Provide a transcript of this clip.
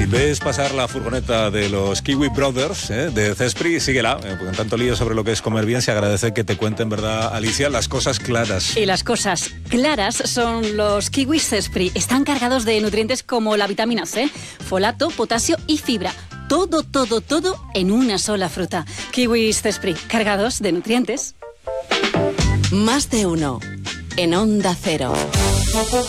Si ves pasar la furgoneta de los Kiwi Brothers, de Cespri, síguela, porque en tanto lío sobre lo que es comer bien, se agradece que te cuenten, ¿verdad, Alicia? Las cosas claras. Y las cosas claras son los Kiwi Cespri. Están cargados de nutrientes como la vitamina C, folato, potasio y fibra. Todo en una sola fruta. Kiwis Cespri, cargados de nutrientes. Más de uno, en Onda Cero.